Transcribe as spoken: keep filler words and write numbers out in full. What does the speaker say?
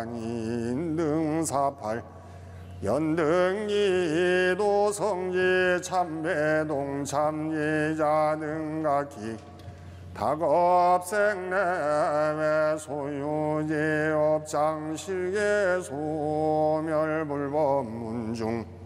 인등사팔 연등이 도성지 참배동 참예자능각기 다급생내외 소유지업 장실계 소멸불법 문중